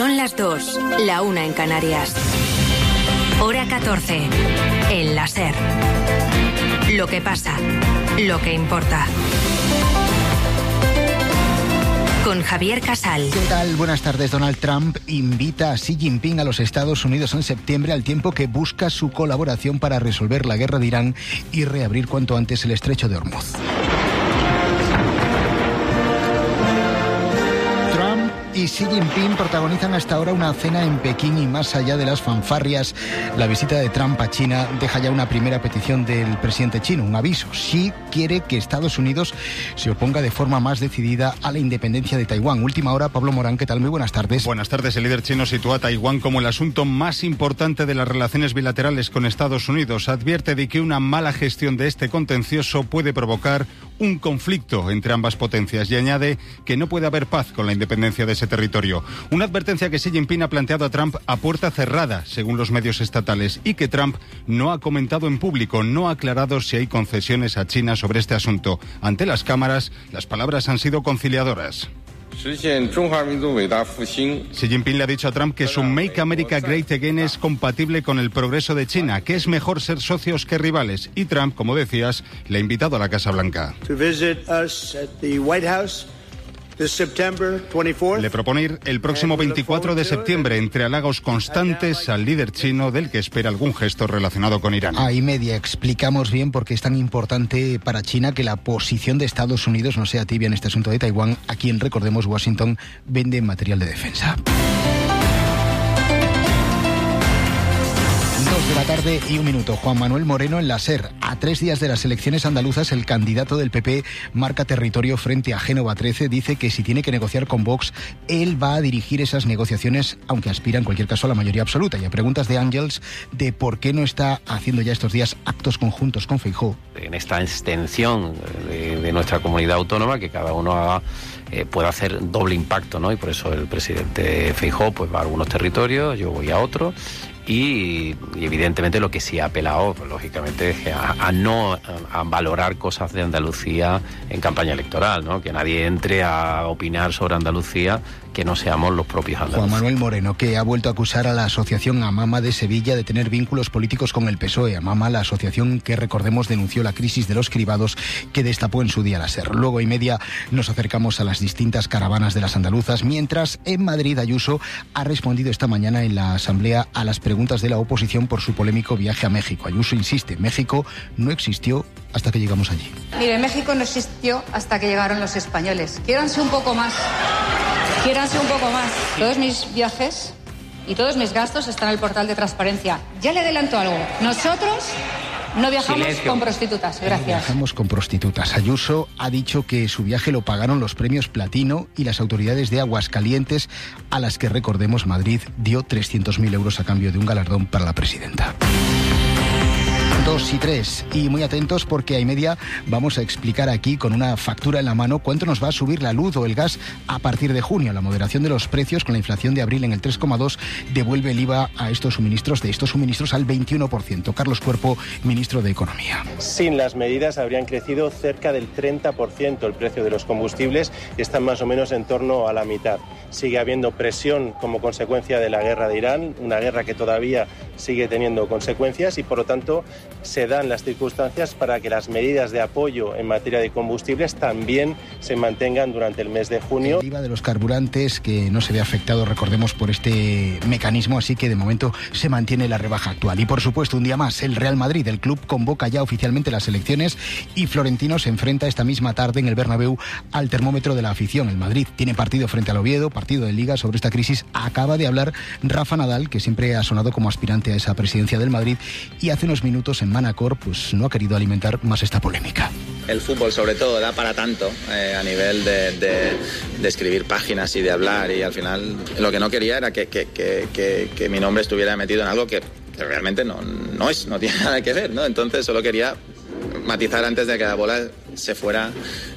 Son las 2, la 1 en Canarias. Hora 14, en la SER. Lo que pasa, lo que importa. Con Javier Casal. ¿Qué tal? Buenas tardes. Donald Trump invita a Xi Jinping a los Estados Unidos en septiembre, al tiempo que busca su colaboración para resolver la guerra de Irán y reabrir cuanto antes el estrecho de Hormuz. Y Xi Jinping protagonizan hasta ahora una cena en Pekín y más allá de las fanfarrias, la visita de Trump a China deja ya una primera petición del presidente chino, un aviso. Xi quiere que Estados Unidos se oponga de forma más decidida a la independencia de Taiwán. Última hora, Pablo Morán, ¿qué tal? Muy buenas tardes. Buenas tardes. El líder chino sitúa a Taiwán como el asunto más importante de las relaciones bilaterales con Estados Unidos. Advierte de que una mala gestión de este contencioso puede provocar un conflicto entre ambas potencias y añade que no puede haber paz con la independencia de ese territorio. Una advertencia que Xi Jinping ha planteado a Trump a puerta cerrada, según los medios estatales, y que Trump no ha comentado en público, no ha aclarado si hay concesiones a China sobre este asunto. Ante las cámaras, las palabras han sido conciliadoras. Xi Jinping le ha dicho a Trump que su Make America Great Again es compatible con el progreso de China, que es mejor ser socios que rivales. Y Trump, como decías, le ha invitado a la Casa Blanca. Le propone ir el próximo 24 de septiembre, entre halagos constantes al líder chino, del que espera algún gesto relacionado con Irán. A y media explicamos bien por qué es tan importante para China que la posición de Estados Unidos no sea tibia en este asunto de Taiwán, a quien, recordemos, Washington vende material de defensa. 2 de la tarde y 1 minuto. Juan Manuel Moreno en la SER. A 3 días de las elecciones andaluzas, el candidato del PP marca territorio frente a Génova 13. Dice que si tiene que negociar con Vox, él va a dirigir esas negociaciones, aunque aspira en cualquier caso a la mayoría absoluta. Y a preguntas de Ángels de por qué no está haciendo ya estos días actos conjuntos con Feijóo. En esta extensión de nuestra comunidad autónoma, que cada uno haga puede hacer doble impacto, ¿no? Y por eso el presidente Feijóo pues va a algunos territorios, yo voy a otros. Y evidentemente lo que sí ha apelado, pues, lógicamente, es a valorar cosas de Andalucía en campaña electoral, ¿no? Que nadie entre a opinar sobre Andalucía que no seamos los propios andaluces. Juan Manuel Moreno, que ha vuelto a acusar a la asociación Amama de Sevilla de tener vínculos políticos con el PSOE. Amama, la asociación que, recordemos, denunció la crisis de los cribados que destapó en su día la SER. Luego y media nos acercamos a las distintas caravanas de las andaluzas, mientras en Madrid Ayuso ha respondido esta mañana en la Asamblea a las preguntas de la oposición por su polémico viaje a México. Ayuso insiste, México no existió hasta que llegamos allí. Mire, México no existió hasta que llegaron los españoles. Quiéranse un poco más. Quiéranse un poco más. Todos mis viajes y todos mis gastos están en el portal de transparencia. Ya le adelanto algo. Nosotros no viajamos con prostitutas. Gracias. No viajamos con prostitutas. Ayuso ha dicho que su viaje lo pagaron los premios Platino y las autoridades de Aguascalientes, a las que, recordemos, Madrid dio 300.000 euros a cambio de un galardón para la presidenta. 2 y 3. Y muy atentos porque a y media vamos a explicar aquí con una factura en la mano cuánto nos va a subir la luz o el gas a partir de junio. La moderación de los precios con la inflación de abril en el 3,2 devuelve el IVA a estos suministros al 21%. Carlos Cuerpo, ministro de Economía. Sin las medidas habrían crecido cerca del 30% el precio de los combustibles y están más o menos en torno a la mitad. Sigue habiendo presión como consecuencia de la guerra de Irán, una guerra que todavía sigue teniendo consecuencias y por lo tanto se dan las circunstancias para que las medidas de apoyo en materia de combustibles también se mantengan durante el mes de junio. El IVA de los carburantes que no se ve afectado, recordemos, por este mecanismo, así que de momento se mantiene la rebaja actual. Y por supuesto, un día más, el Real Madrid, el club convoca ya oficialmente las elecciones y Florentino se enfrenta esta misma tarde en el Bernabéu al termómetro de la afición. El Madrid tiene partido frente al Oviedo, partido de Liga. Sobre esta crisis acaba de hablar Rafa Nadal, que siempre ha sonado como aspirante a esa presidencia del Madrid, y hace unos minutos en Manacor pues no ha querido alimentar más esta polémica. El fútbol sobre todo da para tanto a nivel de escribir páginas y de hablar, y al final lo que no quería era que mi nombre estuviera metido en algo que realmente no tiene nada que ver, ¿no? Entonces solo quería matizar antes de que la bola se fuera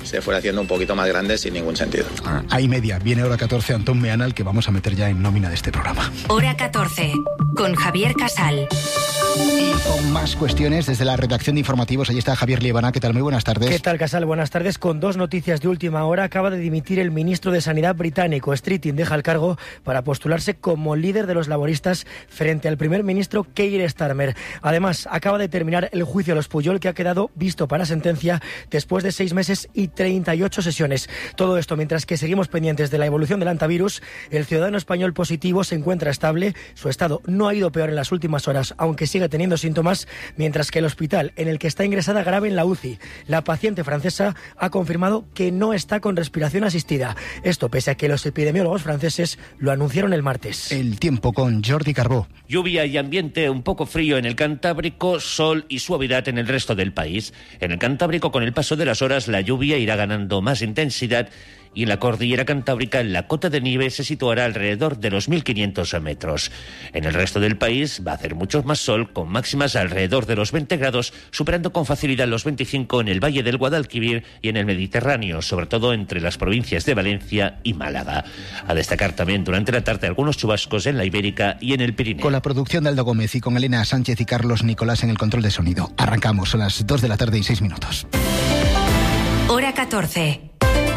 se fuera haciendo un poquito más grande sin ningún sentido. Ahí media, viene hora 14, Antón Meanal, que vamos a meter ya en nómina de este programa. Hora 14, con Javier Casal. Y con más cuestiones desde la redacción de informativos, allí está Javier Liebana. ¿Qué tal? Muy buenas tardes. ¿Qué tal, Casal? Buenas tardes. Con dos noticias de última hora, acaba de dimitir el ministro de Sanidad británico. Streeting deja el cargo para postularse como líder de los laboristas frente al primer ministro Keir Starmer. Además, acaba de terminar el juicio a los Pujol, que ha quedado visto para sentencia después de 6 meses y 38 sesiones. Todo esto mientras que seguimos pendientes de la evolución del hantavirus. El ciudadano español positivo se encuentra estable. Su estado no ha ido peor en las últimas horas, aunque sigue teniendo síntomas, mientras que el hospital en el que está ingresada grave en la UCI, la paciente francesa, ha confirmado que no está con respiración asistida. Esto pese a que los epidemiólogos franceses lo anunciaron el martes. El tiempo con Jordi Carbó. Lluvia y ambiente un poco frío en el Cantábrico, sol y suavidad en el resto del país. En el Cantábrico, con el paso de las horas, la lluvia irá ganando más intensidad y en la cordillera cantábrica la cota de nieve se situará alrededor de los 1.500 metros. En el resto del país va a hacer mucho más sol, con máximas alrededor de los 20 grados, superando con facilidad los 25 en el Valle del Guadalquivir y en el Mediterráneo, sobre todo entre las provincias de Valencia y Málaga. A destacar también durante la tarde algunos chubascos en la Ibérica y en el Pirineo. Con la producción de Aldo Gómez y con Elena Sánchez y Carlos Nicolás en el control de sonido. Arrancamos a las 2 de la tarde y 6 minutos. Hora 14.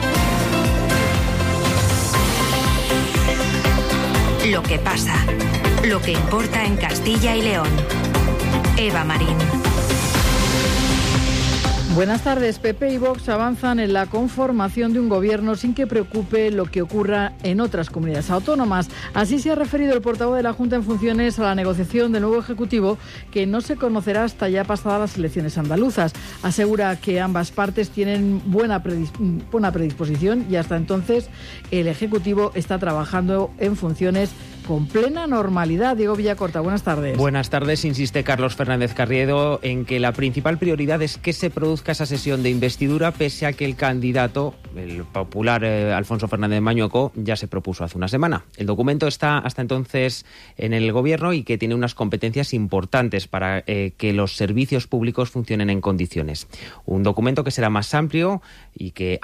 Lo que pasa, lo que importa en Castilla y León. Eva Marín. Buenas tardes. PP y Vox avanzan en la conformación de un gobierno sin que preocupe lo que ocurra en otras comunidades autónomas. Así se ha referido el portavoz de la Junta en funciones a la negociación del nuevo Ejecutivo, que no se conocerá hasta ya pasadas las elecciones andaluzas. Asegura que ambas partes tienen buena predisposición y hasta entonces el Ejecutivo está trabajando en funciones con plena normalidad. Diego Villacorta, buenas tardes. Buenas tardes. Insiste Carlos Fernández Carriedo en que la principal prioridad es que se produzca esa sesión de investidura, pese a que el candidato, el popular Alfonso Fernández Mañueco, ya se propuso hace una semana. El documento está hasta entonces en el Gobierno y que tiene unas competencias importantes para que los servicios públicos funcionen en condiciones. Un documento que será más amplio y que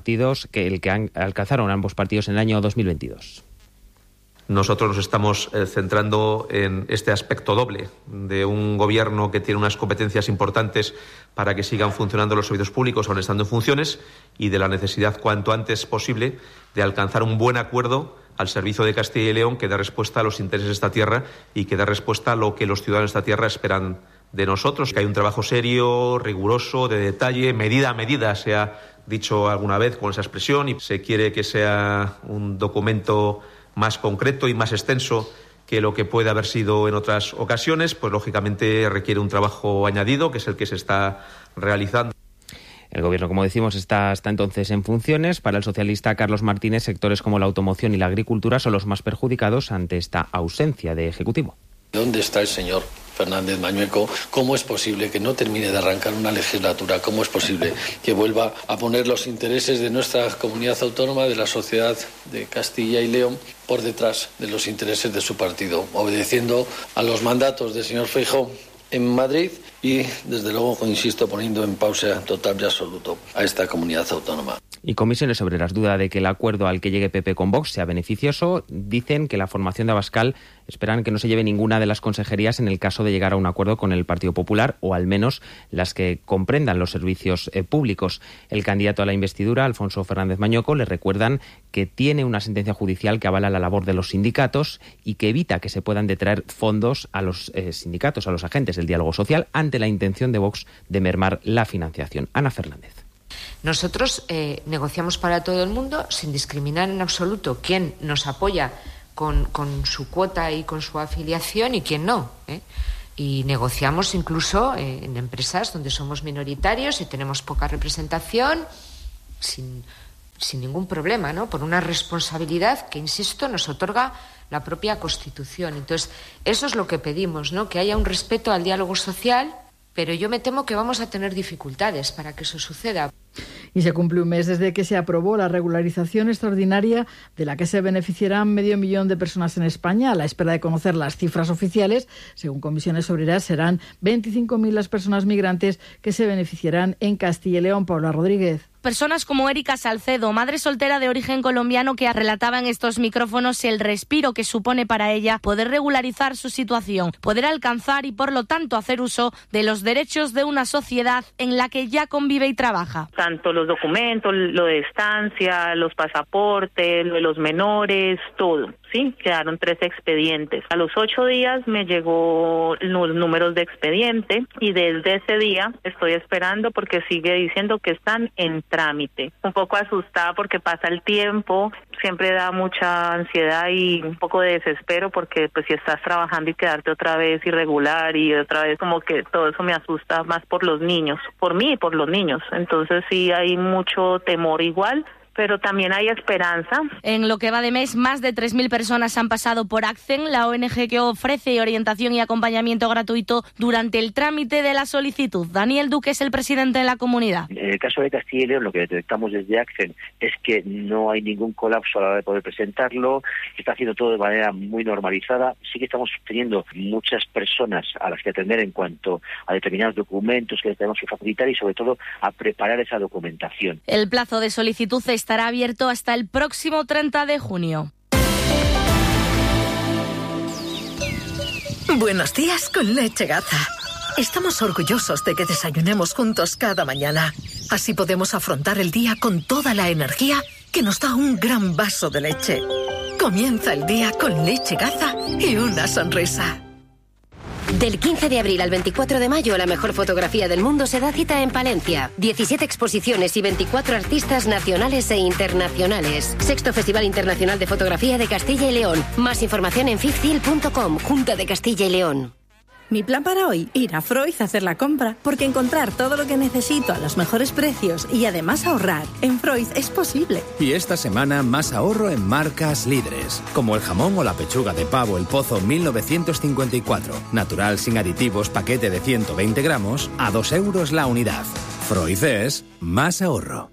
el que alcanzaron ambos partidos en el año 2022. Nosotros nos estamos centrando en este aspecto doble de un gobierno que tiene unas competencias importantes para que sigan funcionando los servicios públicos aun estando en funciones y de la necesidad cuanto antes posible de alcanzar un buen acuerdo al servicio de Castilla y León que dé respuesta a los intereses de esta tierra y que dé respuesta a lo que los ciudadanos de esta tierra esperan de nosotros. Que hay un trabajo serio, riguroso, de detalle, medida a medida, se ha dicho alguna vez con esa expresión, y se quiere que sea un documento más concreto y más extenso que lo que puede haber sido en otras ocasiones, pues lógicamente requiere un trabajo añadido, que es el que se está realizando. El Gobierno, como decimos, está hasta entonces en funciones. Para el socialista Carlos Martínez, sectores como la automoción y la agricultura son los más perjudicados ante esta ausencia de Ejecutivo. ¿Dónde está el señor Fernández Mañueco? ¿Cómo es posible que no termine de arrancar una legislatura? ¿Cómo es posible que vuelva a poner los intereses de nuestra comunidad autónoma, de la sociedad de Castilla y León, por detrás de los intereses de su partido, obedeciendo a los mandatos del señor Feijóo en Madrid y, desde luego, insisto, poniendo en pausa total y absoluto a esta comunidad autónoma? Y Comisiones Obreras duda de que el acuerdo al que llegue PP con Vox sea beneficioso. Dicen que la formación de Abascal esperan que no se lleve ninguna de las consejerías en el caso de llegar a un acuerdo con el Partido Popular, o al menos las que comprendan los servicios públicos. El candidato a la investidura, Alfonso Fernández Mañueco, le recuerdan que tiene una sentencia judicial que avala la labor de los sindicatos y que evita que se puedan detraer fondos a los sindicatos, a los agentes del diálogo social, ante la intención de Vox de mermar la financiación. Ana Fernández. Nosotros negociamos para todo el mundo sin discriminar en absoluto quién nos apoya con su cuota y con su afiliación y quién no, Y negociamos incluso en empresas donde somos minoritarios y tenemos poca representación sin ningún problema, ¿no? Por una responsabilidad que, insisto, nos otorga la propia Constitución. Entonces, eso es lo que pedimos, ¿no? Que haya un respeto al diálogo social, pero yo me temo que vamos a tener dificultades para que eso suceda. Y se cumple un mes desde que se aprobó la regularización extraordinaria de la que se beneficiarán 500.000 de personas en España. A la espera de conocer las cifras oficiales, según Comisiones Obreras, serán 25.000 las personas migrantes que se beneficiarán en Castilla y León. Paula Rodríguez. Personas como Erika Salcedo, madre soltera de origen colombiano, que relataba en estos micrófonos el respiro que supone para ella poder regularizar su situación, poder alcanzar y por lo tanto hacer uso de los derechos de una sociedad en la que ya convive y trabaja. Tanto los documentos, lo de estancia, los pasaportes, lo de los menores, todo. Sí, quedaron 3 expedientes. A los 8 días me llegó los números de expediente y desde ese día estoy esperando porque sigue diciendo que están en trámite. Un poco asustada porque pasa el tiempo, siempre da mucha ansiedad y un poco de desespero porque pues si estás trabajando y quedarte otra vez irregular y otra vez como que todo eso me asusta más por los niños, por mí y por los niños. Entonces sí hay mucho temor igual, pero también hay esperanza. En lo que va de mes, más de 3.000 personas han pasado por ACCEN, la ONG que ofrece orientación y acompañamiento gratuito durante el trámite de la solicitud. Daniel Duque es el presidente de la comunidad. En el caso de Castilla y León, lo que detectamos desde ACCEN es que no hay ningún colapso a la hora de poder presentarlo, se está haciendo todo de manera muy normalizada. Sí que estamos teniendo muchas personas a las que atender en cuanto a determinados documentos que tenemos que facilitar y sobre todo a preparar esa documentación. El plazo de solicitud estará abierto hasta el próximo 30 de junio. Buenos días con Leche Gaza. Estamos orgullosos de que desayunemos juntos cada mañana. Así podemos afrontar el día con toda la energía que nos da un gran vaso de leche. Comienza el día con Leche Gaza y una sonrisa. Del 15 de abril al 24 de mayo, la mejor fotografía del mundo se da cita en Palencia. 17 exposiciones y 24 artistas nacionales e internacionales. Sexto Festival Internacional de Fotografía de Castilla y León. Más información en fifthil.com, Junta de Castilla y León. Mi plan para hoy, ir a Freud a hacer la compra, porque encontrar todo lo que necesito a los mejores precios y además ahorrar en Freud es posible. Y esta semana más ahorro en marcas líderes, como el jamón o la pechuga de pavo El Pozo 1954, natural sin aditivos, paquete de 120 gramos, a 2 euros la unidad. Freud es más ahorro.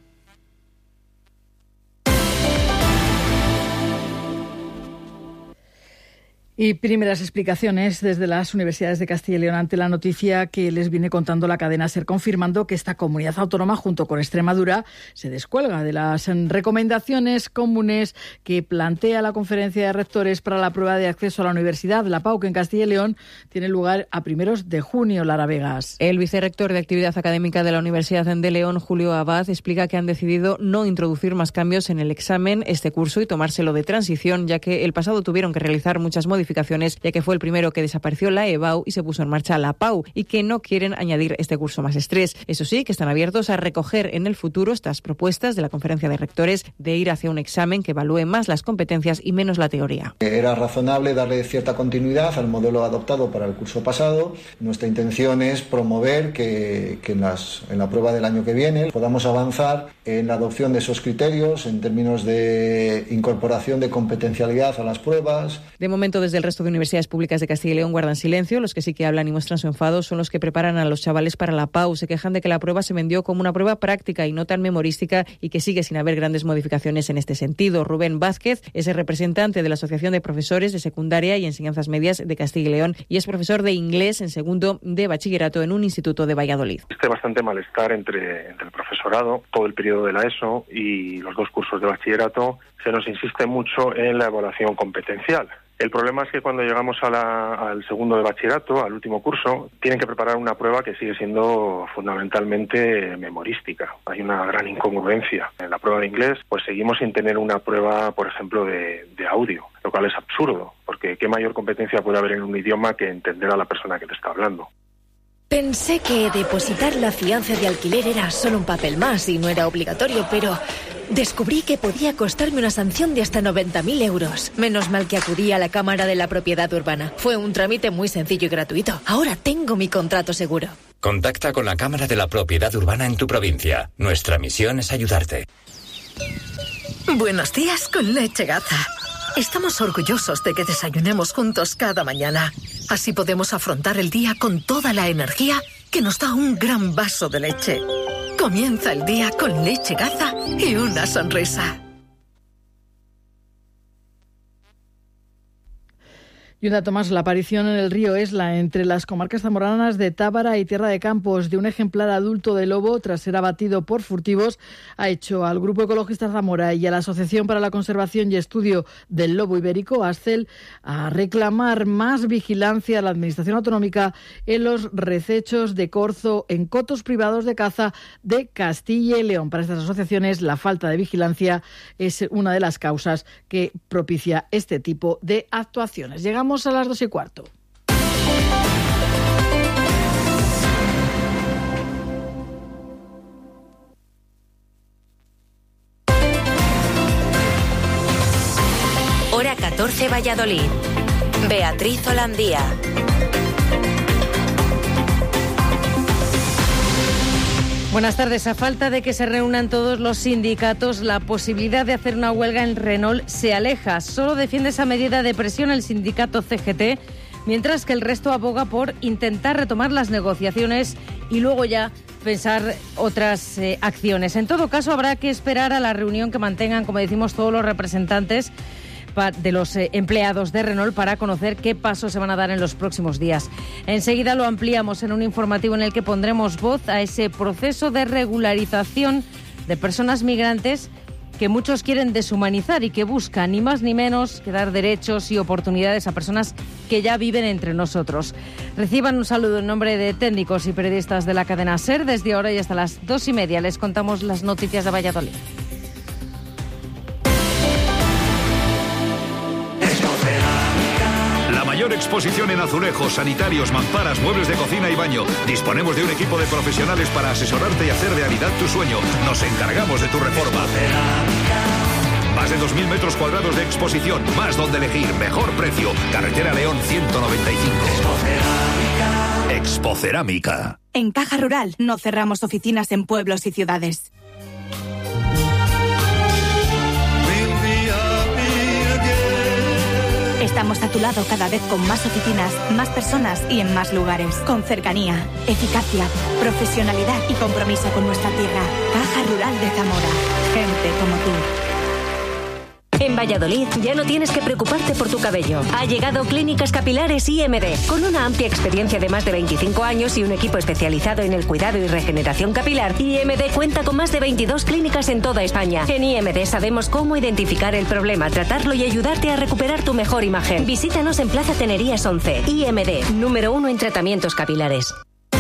Y primeras explicaciones desde las universidades de Castilla y León ante la noticia que les viene contando la cadena SER, confirmando que esta comunidad autónoma, junto con Extremadura, se descuelga de las recomendaciones comunes que plantea la Conferencia de Rectores para la prueba de acceso a la universidad. La PAU, que en Castilla y León tiene lugar a primeros de junio. Lara Vegas. El vicerrector de Actividad Académica de la Universidad de León, Julio Abad, explica que han decidido no introducir más cambios en el examen este curso y tomárselo de transición, ya que el pasado tuvieron que realizar muchas modificaciones, ya que fue el primero que desapareció la EBAU y se puso en marcha la PAU, y que no quieren añadir este curso más estrés. Eso sí, que están abiertos a recoger en el futuro estas propuestas de la Conferencia de Rectores de ir hacia un examen que evalúe más las competencias y menos la teoría. Era razonable darle cierta continuidad al modelo adoptado para el curso pasado. Nuestra intención es promover que en la prueba del año que viene podamos avanzar en la adopción de esos criterios en términos de incorporación de competencialidad a las pruebas. De momento, desde el resto de universidades públicas de Castilla y León guardan silencio. Los que sí que hablan y muestran su enfado son los que preparan a los chavales para la PAU. Se quejan de que la prueba se vendió como una prueba práctica y no tan memorística, y que sigue sin haber grandes modificaciones en este sentido. Rubén Vázquez es el representante de la Asociación de Profesores de Secundaria y Enseñanzas Medias de Castilla y León y es profesor de inglés en segundo de bachillerato en un instituto de Valladolid. Existe bastante malestar entre el profesorado, todo el periodo de la ESO y los 2 cursos de bachillerato. Se nos insiste mucho en la evaluación competencial. El problema es que cuando llegamos al segundo de bachillerato, al último curso, tienen que preparar una prueba que sigue siendo fundamentalmente memorística. Hay una gran incongruencia. En la prueba de inglés, pues seguimos sin tener una prueba, por ejemplo, de audio, lo cual es absurdo, porque ¿qué mayor competencia puede haber en un idioma que entender a la persona que te está hablando? Pensé que depositar la fianza de alquiler era solo un papel más y no era obligatorio, pero descubrí que podía costarme una sanción de hasta 90.000 euros. Menos mal que acudí a la Cámara de la Propiedad Urbana. Fue un trámite muy sencillo y gratuito. Ahora tengo mi contrato seguro. Contacta con la Cámara de la Propiedad Urbana en tu provincia. Nuestra misión es ayudarte. Buenos días con Leche Gaza. Estamos orgullosos de que desayunemos juntos cada mañana. Así podemos afrontar el día con toda la energía que nos da un gran vaso de leche. Comienza el día con Leche Gaza y una sonrisa. Y un dato más, la aparición en el río Esla, entre las comarcas zamoranas de Tábara y Tierra de Campos, de un ejemplar adulto de lobo tras ser abatido por furtivos, ha hecho al Grupo Ecologista Zamora y a la Asociación para la Conservación y Estudio del Lobo Ibérico, ASCEL, a reclamar más vigilancia a la Administración Autonómica en los recechos de corzo en cotos privados de caza de Castilla y León. Para estas asociaciones, la falta de vigilancia es una de las causas que propicia este tipo de actuaciones. Llegamos a las 2:15. Hora 14, Valladolid. Beatriz Holandía. Buenas tardes. A falta de que se reúnan todos los sindicatos, la posibilidad de hacer una huelga en Renault se aleja. Solo defiende esa medida de presión el sindicato CGT, mientras que el resto aboga por intentar retomar las negociaciones y luego ya pensar otras acciones. En todo caso, habrá que esperar a la reunión que mantengan, como decimos, todos los representantes de los empleados de Renault para conocer qué pasos se van a dar en los próximos días. Enseguida lo ampliamos en un informativo en el que pondremos voz a ese proceso de regularización de personas migrantes que muchos quieren deshumanizar y que buscan ni más ni menos que dar derechos y oportunidades a personas que ya viven entre nosotros. Reciban un saludo en nombre de técnicos y periodistas de la cadena SER. Desde ahora y hasta las 2:30 les contamos las noticias de Valladolid. Mayor exposición en azulejos, sanitarios, mamparas, muebles de cocina y baño. Disponemos de un equipo de profesionales para asesorarte y hacer realidad tu sueño. Nos encargamos de tu reforma. Más de 2.000 metros cuadrados de exposición, más donde elegir, mejor precio. Carretera León 195. Expocerámica. En Caja Rural no cerramos oficinas en pueblos y ciudades. Estamos a tu lado cada vez con más oficinas, más personas y en más lugares. Con cercanía, eficacia, profesionalidad y compromiso con nuestra tierra. Caja Rural de Zamora. Gente como tú. En Valladolid ya no tienes que preocuparte por tu cabello. Ha llegado Clínicas Capilares IMD, con una amplia experiencia de más de 25 años y un equipo especializado en el cuidado y regeneración capilar. IMD cuenta con más de 22 clínicas en toda España. En IMD sabemos cómo identificar el problema, tratarlo y ayudarte a recuperar tu mejor imagen. Visítanos en Plaza Tenerías 11. IMD, número 1 en tratamientos capilares.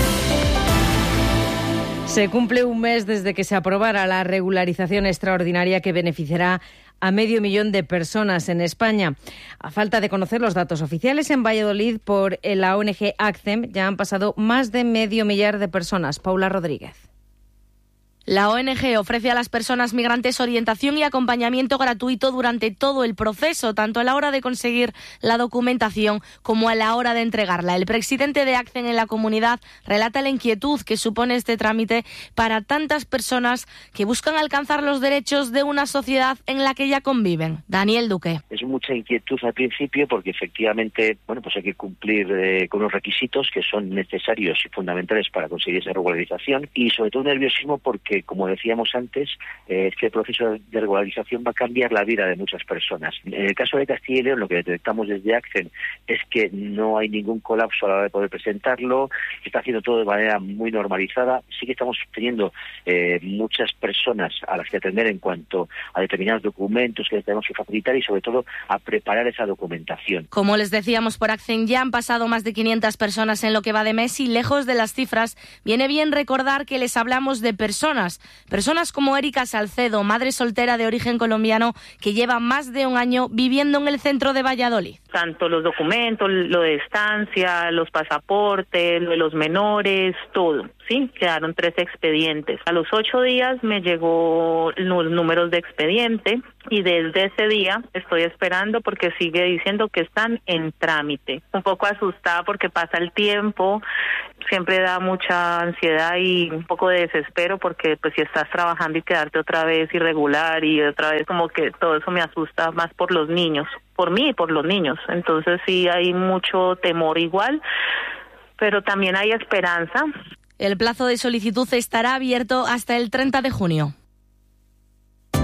Se cumple un mes desde que se aprobara la regularización extraordinaria que beneficiará a 500.000 de personas en España. A falta de conocer los datos oficiales, en Valladolid por la ONG ACCEM ya han pasado más de 500.000 de personas. Paula Rodríguez. La ONG ofrece a las personas migrantes orientación y acompañamiento gratuito durante todo el proceso, tanto a la hora de conseguir la documentación como a la hora de entregarla. El presidente de ACCEM en la comunidad relata la inquietud que supone este trámite para tantas personas que buscan alcanzar los derechos de una sociedad en la que ya conviven. Daniel Duque. Es mucha inquietud al principio porque efectivamente, pues hay que cumplir con los requisitos que son necesarios y fundamentales para conseguir esa regularización y sobre todo nerviosismo porque, como decíamos antes, este proceso de regularización va a cambiar la vida de muchas personas. En el caso de Castilla y León, lo que detectamos desde ACCEM es que no hay ningún colapso a la hora de poder presentarlo, se está haciendo todo de manera muy normalizada. Sí que estamos teniendo muchas personas a las que atender en cuanto a determinados documentos que tenemos que facilitar y sobre todo a preparar esa documentación. Como les decíamos, por ACCEM ya han pasado más de 500 personas en lo que va de mes y lejos de las cifras, viene bien recordar que les hablamos de personas como Erika Salcedo, madre soltera de origen colombiano que lleva más de un año viviendo en el centro de Valladolid. Tanto los documentos, lo de estancia, los pasaportes, lo de los menores, todo, ¿sí? Quedaron 3 expedientes. A los 8 días me llegó los números de expediente y desde ese día estoy esperando porque sigue diciendo que están en trámite. Un poco asustada porque pasa el tiempo, siempre da mucha ansiedad y un poco de desespero porque pues si estás trabajando y quedarte otra vez irregular y otra vez como que todo eso me asusta más por los niños, por mí y por los niños. Entonces sí hay mucho temor igual, pero también hay esperanza. El plazo de solicitud estará abierto hasta el 30 de junio.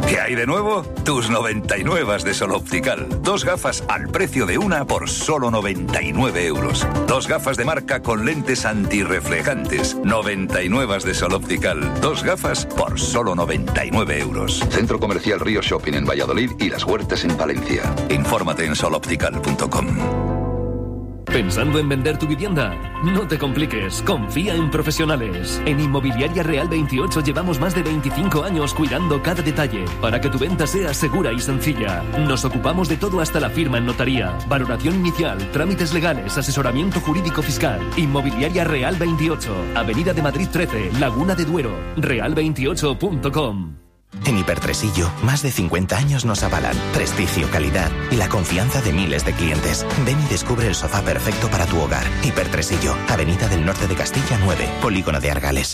¿Qué hay de nuevo? Tus 99 de Sol Optical. 2 gafas al precio de una por solo 99 euros. 2 gafas de marca con lentes antirreflejantes. 99 de Sol Optical. 2 gafas por solo 99 euros. Centro Comercial Río Shopping en Valladolid y Las Huertas en Palencia. Infórmate en soloptical.com. ¿Pensando en vender tu vivienda? No te compliques, confía en profesionales. En Inmobiliaria Real 28 llevamos más de 25 años cuidando cada detalle para que tu venta sea segura y sencilla. Nos ocupamos de todo hasta la firma en notaría, valoración inicial, trámites legales, asesoramiento jurídico fiscal. Inmobiliaria Real 28, Avenida de Madrid 13, Laguna de Duero, real28.com. En Hipertresillo, más de 50 años nos avalan prestigio, calidad y la confianza de miles de clientes. Ven y descubre el sofá perfecto para tu hogar. Hipertresillo, Avenida del Norte de Castilla 9, Polígono de Argales.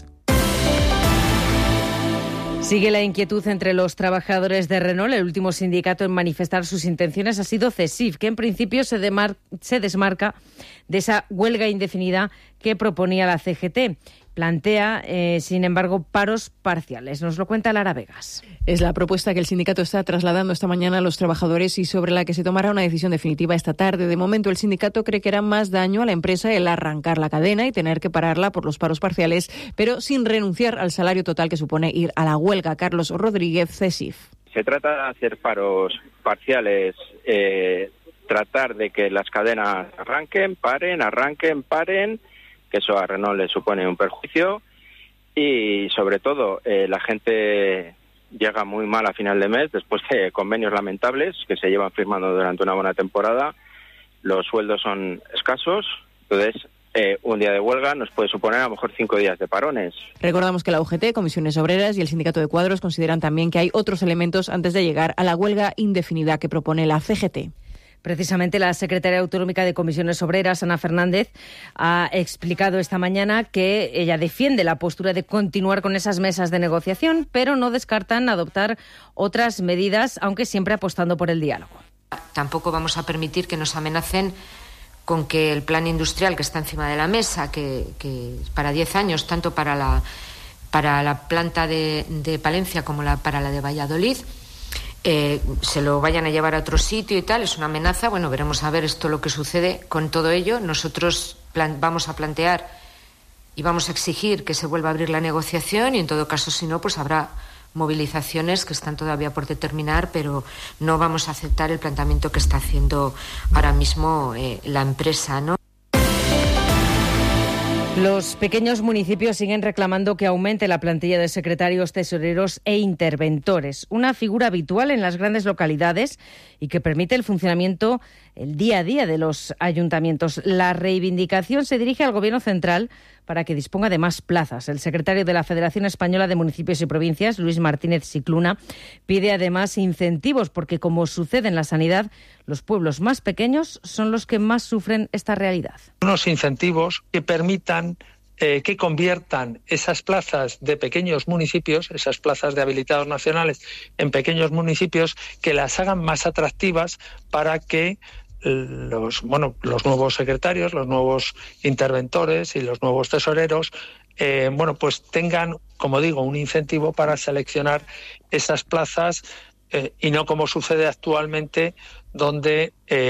Sigue la inquietud entre los trabajadores de Renault. El último sindicato en manifestar sus intenciones ha sido CESIF, que en principio se desmarca de esa huelga indefinida que proponía la CGT. Plantea, sin embargo, paros parciales. Nos lo cuenta Lara Vegas. Es la propuesta que el sindicato está trasladando esta mañana a los trabajadores y sobre la que se tomará una decisión definitiva esta tarde. De momento, el sindicato cree que hará más daño a la empresa el arrancar la cadena y tener que pararla por los paros parciales, pero sin renunciar al salario total que supone ir a la huelga. Carlos Rodríguez, CESIF. Se trata de hacer paros parciales, tratar de que las cadenas arranquen, paren, que eso a Renault le supone un perjuicio y sobre todo la gente llega muy mal a final de mes después de convenios lamentables que se llevan firmando durante una buena temporada. Los sueldos son escasos, entonces un día de huelga nos puede suponer a lo mejor 5 días de parones. Recordamos que la UGT, Comisiones Obreras y el Sindicato de Cuadros consideran también que hay otros elementos antes de llegar a la huelga indefinida que propone la CGT. Precisamente la secretaria autonómica de Comisiones Obreras, Ana Fernández, ha explicado esta mañana que ella defiende la postura de continuar con esas mesas de negociación, pero no descartan adoptar otras medidas, aunque siempre apostando por el diálogo. Tampoco vamos a permitir que nos amenacen con que el plan industrial que está encima de la mesa, que para 10 años, tanto para la planta de Palencia como para la de Valladolid, se lo vayan a llevar a otro sitio y tal, es una amenaza. Bueno, veremos a ver esto lo que sucede con todo ello. Nosotros vamos a plantear y vamos a exigir que se vuelva a abrir la negociación y en todo caso, si no, pues habrá movilizaciones que están todavía por determinar, pero no vamos a aceptar el planteamiento que está haciendo ahora mismo la empresa, ¿no? Los pequeños municipios siguen reclamando que aumente la plantilla de secretarios, tesoreros e interventores, una figura habitual en las grandes localidades y que permite el funcionamiento el día a día de los ayuntamientos. La reivindicación se dirige al Gobierno central para que disponga de más plazas. El secretario de la Federación Española de Municipios y Provincias, Luis Martínez Scicluna, pide además incentivos porque, como sucede en la sanidad, los pueblos más pequeños son los que más sufren esta realidad. Unos incentivos que permitan que conviertan esas plazas de pequeños municipios, esas plazas de habilitados nacionales en pequeños municipios, que las hagan más atractivas para que los nuevos secretarios, los nuevos interventores y los nuevos tesoreros pues tengan, como digo, un incentivo para seleccionar esas plazas y no como sucede actualmente, donde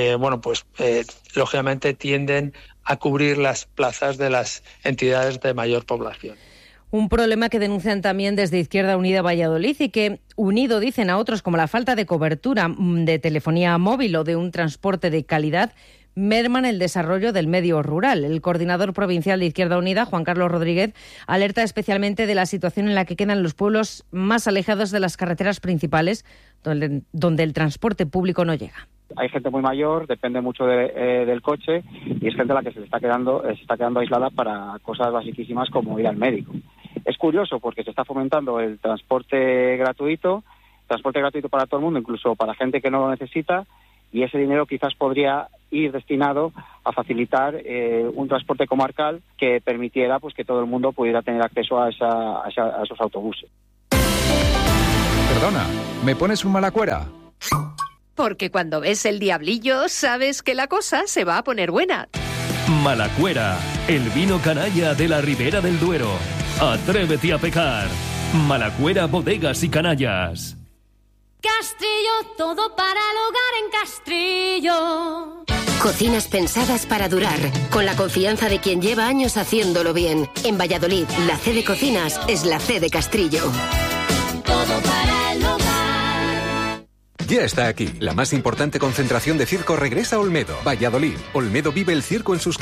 lógicamente tienden a cubrir las plazas de las entidades de mayor población. Un problema que denuncian también desde Izquierda Unida Valladolid y que, unido, dicen, a otros como la falta de cobertura de telefonía móvil o de un transporte de calidad, merman el desarrollo del medio rural. El coordinador provincial de Izquierda Unida, Juan Carlos Rodríguez, alerta especialmente de la situación en la que quedan los pueblos más alejados de las carreteras principales, donde el transporte público no llega. Hay gente muy mayor, depende mucho del coche y es gente a la que se está quedando aislada para cosas basiquísimas como ir al médico. Es curioso porque se está fomentando el transporte gratuito para todo el mundo, incluso para gente que no lo necesita, y ese dinero quizás podría ir destinado a facilitar un transporte comarcal que permitiera pues que todo el mundo pudiera tener acceso a esos autobuses. Perdona, ¿me pones un Malacuera? Porque cuando ves el diablillo, sabes que la cosa se va a poner buena. Malacuera, el vino canalla de la Ribera del Duero. Atrévete a pecar. Malacuera, bodegas y canallas. Castrillo, todo para el hogar en Castrillo. Cocinas pensadas para durar, con la confianza de quien lleva años haciéndolo bien. En Valladolid, la C de Cocinas es la C de Castrillo. Todo para el hogar. Ya está aquí. La más importante concentración de circo regresa a Olmedo, Valladolid. Olmedo vive el circo en sus